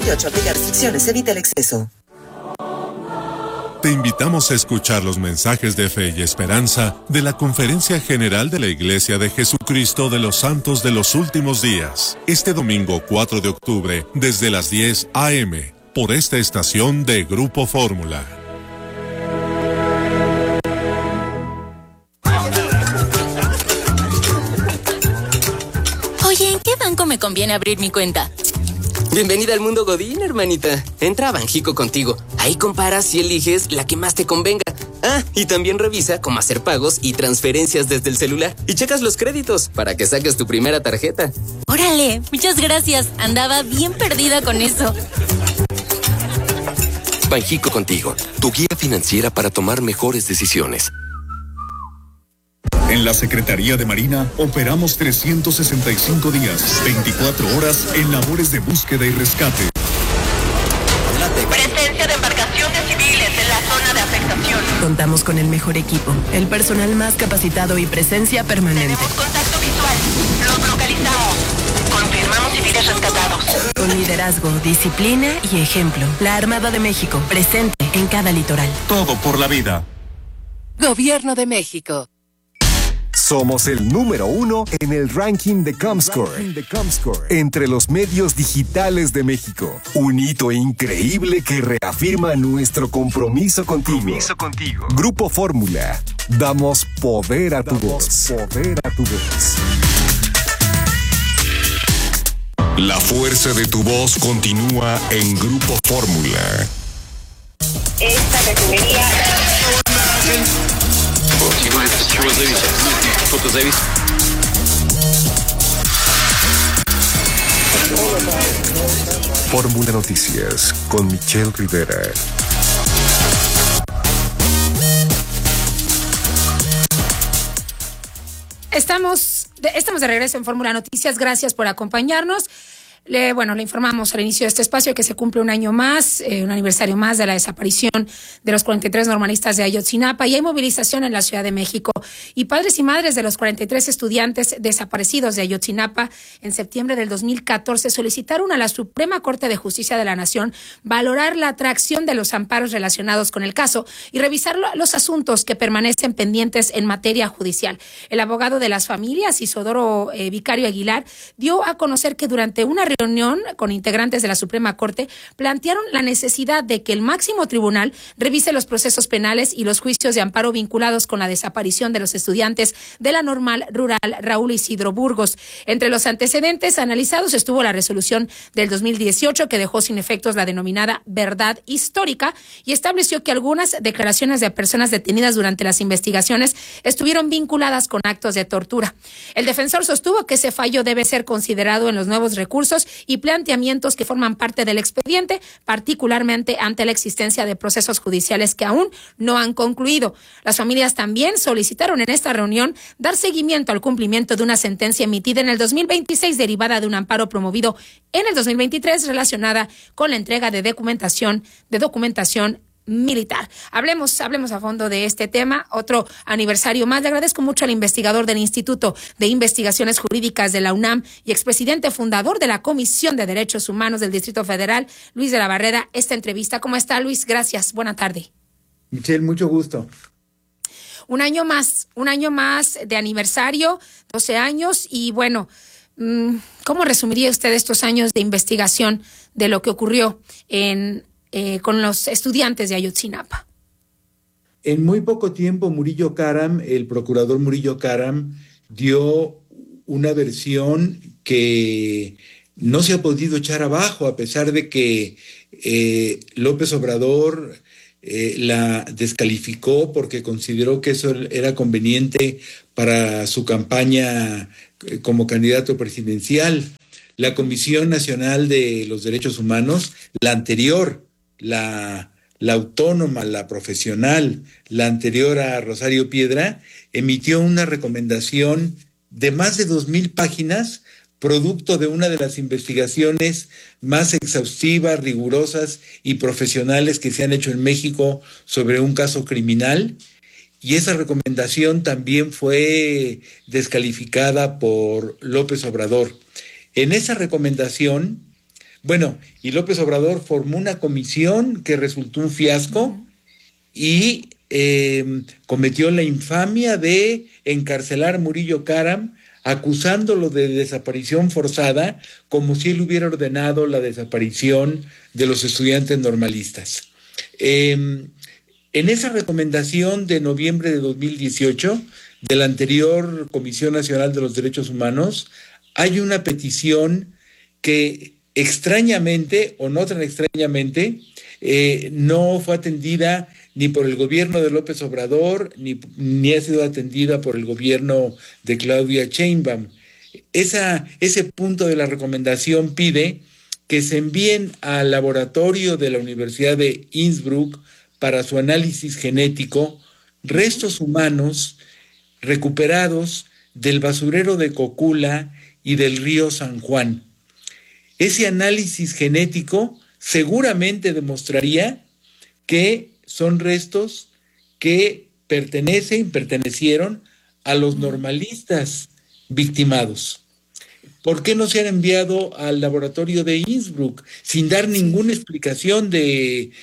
2028. Aplica restricciones. Evita el exceso. Te invitamos a escuchar los mensajes de fe y esperanza de la Conferencia General de la Iglesia de Jesucristo de los Santos de los Últimos Días, este domingo 4 de octubre, desde las 10 a.m., por esta estación de Grupo Fórmula. Oye, ¿en qué banco me conviene abrir mi cuenta? Bienvenida al mundo Godín, hermanita. Entra a Banjico Contigo. Ahí comparas y eliges la que más te convenga. Ah, y también revisa cómo hacer pagos y transferencias desde el celular. Y checas los créditos para que saques tu primera tarjeta. ¡Órale! Muchas gracias. Andaba bien perdida con eso. Banjico Contigo, tu guía financiera para tomar mejores decisiones. En la Secretaría de Marina operamos 365 días, 24 horas en labores de búsqueda y rescate. Presencia de embarcaciones civiles en la zona de afectación. Contamos con el mejor equipo, el personal más capacitado y presencia permanente. Tenemos contacto visual. Los localizamos. Confirmamos civiles rescatados. Con liderazgo, disciplina y ejemplo. La Armada de México, presente en cada litoral. Todo por la vida. Gobierno de México. Somos el número 1 en el ranking de Comscore, entre los medios digitales de México. Un hito increíble que reafirma nuestro compromiso contigo. Grupo Fórmula. Damos poder a tu voz. La fuerza de tu voz continúa en Grupo Fórmula. Esta refinería. Fórmula Noticias con Michelle Rivera. Estamos de regreso en Fórmula Noticias. Gracias por acompañarnos. Le informamos al inicio de este espacio que se cumple un año más, un aniversario más de la desaparición de los 43 normalistas de Ayotzinapa, y hay movilización en la Ciudad de México. Y padres y madres de los 43 estudiantes desaparecidos de Ayotzinapa en septiembre del 2014 solicitaron a la Suprema Corte de Justicia de la Nación valorar la atracción de los amparos relacionados con el caso y revisar los asuntos que permanecen pendientes en materia judicial. El abogado de las familias, Isodoro Vicario Aguilar, dio a conocer que durante una reunión con integrantes de la Suprema Corte plantearon la necesidad de que el máximo tribunal revise los procesos penales y los juicios de amparo vinculados con la desaparición de los estudiantes de la Normal Rural Raúl Isidro Burgos. Entre los antecedentes analizados estuvo la resolución del 2018 que dejó sin efectos la denominada verdad histórica y estableció que algunas declaraciones de personas detenidas durante las investigaciones estuvieron vinculadas con actos de tortura. El defensor sostuvo que ese fallo debe ser considerado en los nuevos recursos y planteamientos que forman parte del expediente, particularmente ante la existencia de procesos judiciales que aún no han concluido. Las familias también solicitaron en esta reunión dar seguimiento al cumplimiento de una sentencia emitida en el 2026 derivada de un amparo promovido en el 2023 relacionada con la entrega de documentación militar. Hablemos a fondo de este tema. Otro aniversario más. Le agradezco mucho al investigador del Instituto de Investigaciones Jurídicas de la UNAM y expresidente fundador de la Comisión de Derechos Humanos del Distrito Federal, Luis de la Barrera, esta entrevista. ¿Cómo está, Luis? Gracias. Buena tarde. Michelle, mucho gusto. Un año más de aniversario, 12 años y bueno, ¿cómo resumiría usted estos años de investigación de lo que ocurrió con los estudiantes de Ayotzinapa? En muy poco tiempo, el procurador Murillo Karam, dio una versión que no se ha podido echar abajo, a pesar de que López Obrador la descalificó porque consideró que eso era conveniente para su campaña como candidato presidencial. La Comisión Nacional de los Derechos Humanos, la anterior, la autónoma, la profesional, la anterior a Rosario Piedra, emitió una recomendación de más de 2,000 páginas, producto de una de las investigaciones más exhaustivas, rigurosas y profesionales que se han hecho en México sobre un caso criminal, y esa recomendación también fue descalificada por López Obrador. En esa recomendación Bueno, y López Obrador formó una comisión que resultó un fiasco y cometió la infamia de encarcelar a Murillo Karam, acusándolo de desaparición forzada, como si él hubiera ordenado la desaparición de los estudiantes normalistas. En esa recomendación de noviembre de 2018 de la anterior Comisión Nacional de los Derechos Humanos, hay una petición que extrañamente, o no tan extrañamente, no fue atendida ni por el gobierno de López Obrador, ni ha sido atendida por el gobierno de Claudia Sheinbaum. Ese punto de la recomendación pide que se envíen al laboratorio de la Universidad de Innsbruck para su análisis genético restos humanos recuperados del basurero de Cocula y del río San Juan. Ese análisis genético seguramente demostraría que son restos que pertenecieron a los normalistas victimados. ¿Por qué no se han enviado al laboratorio de Innsbruck sin dar ninguna explicación de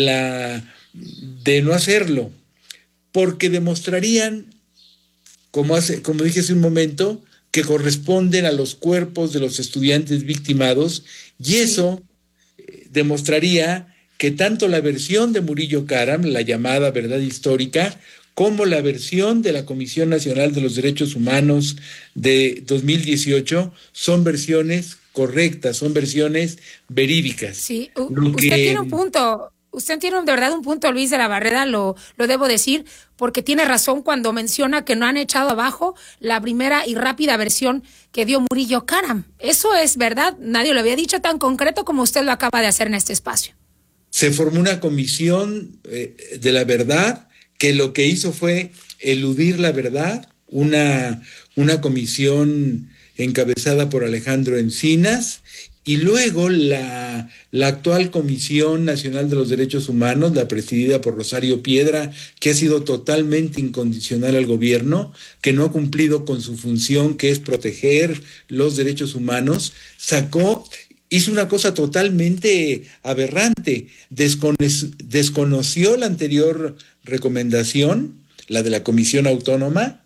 no hacerlo? Porque demostrarían, como dije hace un momento, que corresponden a los cuerpos de los estudiantes victimados, y eso demostraría que tanto la versión de Murillo Karam, la llamada verdad histórica, como la versión de la Comisión Nacional de los Derechos Humanos de 2018 son versiones correctas, son versiones verídicas. Sí, usted tiene un punto. Usted tiene de verdad un punto, Luis de la Barrera, lo debo decir, porque tiene razón cuando menciona que no han echado abajo la primera y rápida versión que dio Murillo Karam. Eso es verdad, nadie lo había dicho tan concreto como usted lo acaba de hacer en este espacio. Se formó una comisión de la verdad que lo que hizo fue eludir la verdad, una comisión encabezada por Alejandro Encinas, y luego la actual Comisión Nacional de los Derechos Humanos, la presidida por Rosario Piedra, que ha sido totalmente incondicional al gobierno, que no ha cumplido con su función, que es proteger los derechos humanos, hizo una cosa totalmente aberrante, desconoció la anterior recomendación, la de la Comisión Autónoma,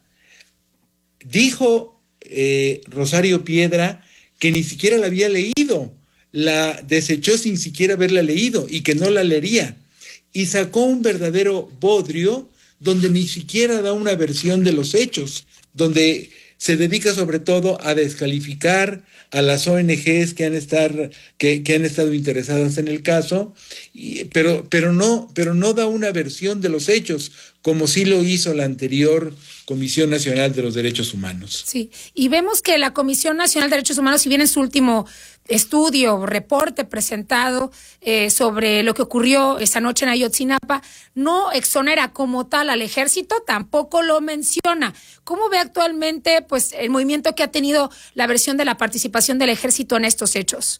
dijo Rosario Piedra que ni siquiera la había leído, la desechó sin siquiera haberla leído y que no la leería, y sacó un verdadero bodrio donde ni siquiera da una versión de los hechos, donde se dedica sobre todo a descalificar a las ONGs que han estado interesadas en el caso, pero no da una versión de los hechos, como sí lo hizo la anterior Comisión Nacional de los Derechos Humanos. Sí, y vemos que la Comisión Nacional de Derechos Humanos, si bien en su último estudio, reporte presentado sobre lo que ocurrió esa noche en Ayotzinapa, no exonera como tal al ejército, tampoco lo menciona. ¿Cómo ve actualmente pues el movimiento que ha tenido la versión de la participación del ejército en estos hechos?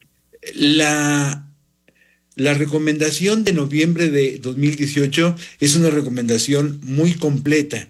La recomendación de noviembre de 2018 es una recomendación muy completa.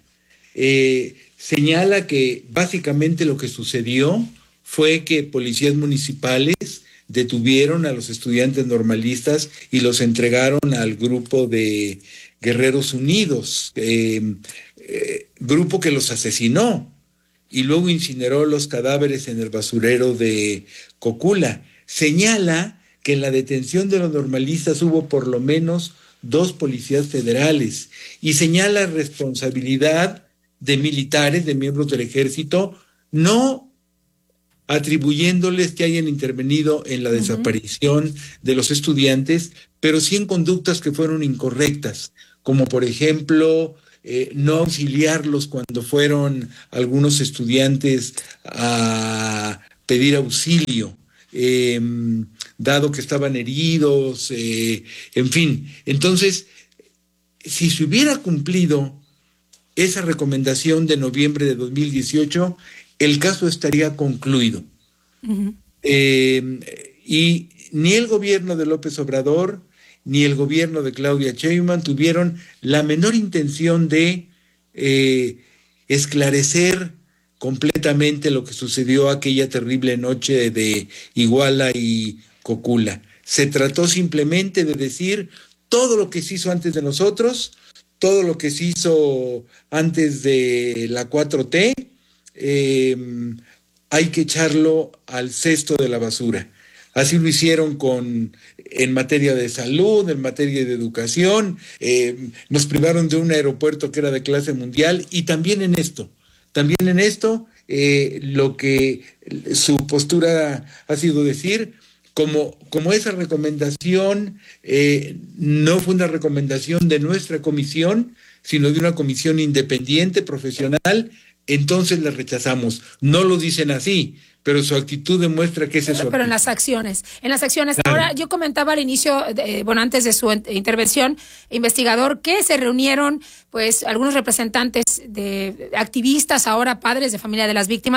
Señala que básicamente lo que sucedió fue que policías municipales detuvieron a los estudiantes normalistas y los entregaron al grupo de Guerreros Unidos, grupo que los asesinó y luego incineró los cadáveres en el basurero de Cocula. Señala que en la detención de los normalistas hubo por lo menos 2 policías federales y señala responsabilidad de militares, de miembros del ejército, no atribuyéndoles que hayan intervenido en la desaparición de los estudiantes, pero sí en conductas que fueron incorrectas, como por ejemplo no auxiliarlos cuando fueron algunos estudiantes a pedir auxilio, dado que estaban heridos, en fin. Entonces, si se hubiera cumplido esa recomendación de noviembre de 2018, el caso estaría concluido. Y ni el gobierno de López Obrador, ni el gobierno de Claudia Sheinbaum tuvieron la menor intención de esclarecer completamente lo que sucedió aquella terrible noche de Iguala y Cocula. Se trató simplemente de decir todo lo que se hizo antes de nosotros, todo lo que se hizo antes de la 4T, hay que echarlo al cesto de la basura. Así lo hicieron en materia de salud, en materia de educación, nos privaron de un aeropuerto que era de clase mundial, y también en esto, lo que su postura ha sido decir, como esa recomendación no fue una recomendación de nuestra comisión, sino de una comisión independiente, profesional, entonces la rechazamos. No lo dicen así, pero su actitud demuestra que es eso. Pero en las acciones. Claro. Ahora, yo comentaba al inicio, antes de su intervención, investigador, que se reunieron, pues, algunos representantes de activistas, ahora padres de familia de las víctimas,